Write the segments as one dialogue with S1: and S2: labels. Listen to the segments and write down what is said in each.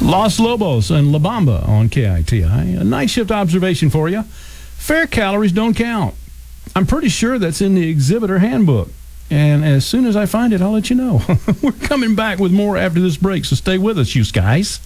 S1: Los Lobos and La Bamba on KITI. A night shift observation for you. Fair calories don't count. I'm pretty sure that's in the exhibitor handbook. And as soon as I find it, I'll let you know. We're coming back with more after this break, so stay with us, you guys.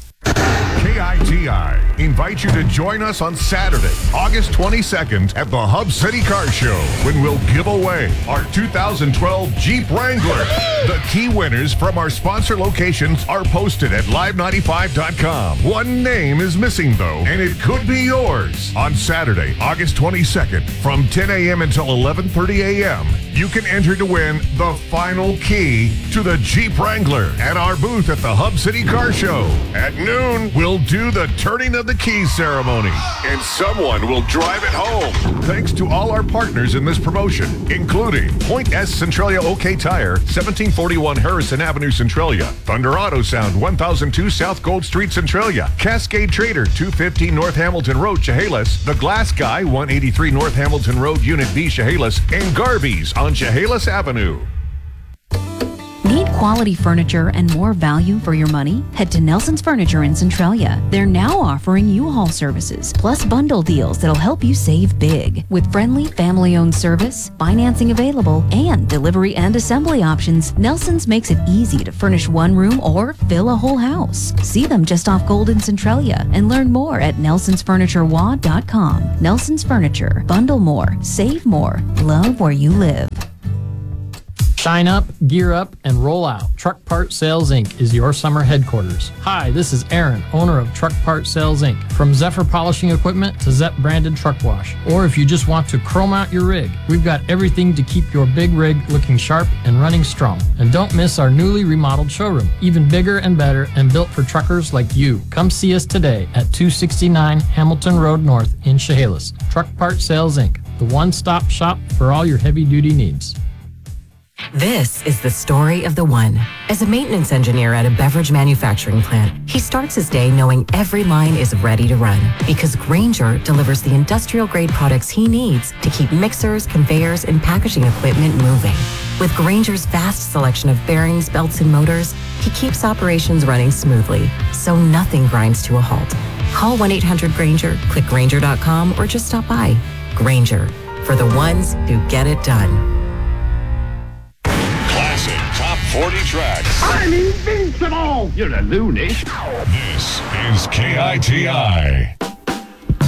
S2: KITI invites you to join us on Saturday, August 22nd at the Hub City Car Show when we'll give away our 2012 Jeep Wrangler. The key winners from our sponsor locations are posted at live95.com. One name is missing, though, and it could be yours. On Saturday, August 22nd from 10 a.m. until 11:30 a.m., you can enter to win the final key to the Jeep Wrangler at our booth at the Hub City Car Show. At noon, we'll do the turning of the keys ceremony, and someone will drive it home. Thanks to all our partners in this promotion, including Point S Centralia OK Tire, 1741 Harrison Avenue, Centralia, Thunder Auto Sound, 1002 South Gold Street, Centralia, Cascade Trader, 215 North Hamilton Road, Chehalis, The Glass Guy, 183 North Hamilton Road, Unit B, Chehalis, and Garvey's on Chehalis Avenue.
S3: Need quality furniture and more value for your money? Head to Nelson's Furniture in Centralia. They're now offering U-Haul services, plus bundle deals that'll help you save big. With friendly, family-owned service, financing available, and delivery and assembly options, Nelson's makes it easy to furnish one room or fill a whole house. See them just off Gold in Centralia and learn more at nelsonsfurniturewa.com. Nelson's Furniture. Bundle more, save more, love where you live.
S4: Shine up, gear up, and roll out. Truck Part Sales Inc. is your summer headquarters. Hi, this is Aaron, owner of Truck Part Sales Inc. From Zephyr polishing equipment to Zep branded truck wash. Or if you just want to chrome out your rig, we've got everything to keep your big rig looking sharp and running strong. And don't miss our newly remodeled showroom, even bigger and better and built for truckers like you. Come see us today at 269 Hamilton Road North in Chehalis. Truck Part Sales Inc., the one-stop shop for all your heavy-duty needs.
S5: This is the story of the one. As a maintenance engineer at a beverage manufacturing plant, he starts his day knowing every line is ready to run because Grainger delivers the industrial-grade products he needs to keep mixers, conveyors, and packaging equipment moving. With Grainger's vast selection of bearings, belts, and motors, he keeps operations running smoothly, so nothing grinds to a halt. Call 1-800-GRAINGER, click Grainger.com, or just stop by. Grainger, for the ones who get it done.
S2: 40 tracks.
S6: I'm invincible! You're a loony.
S2: This is KITI.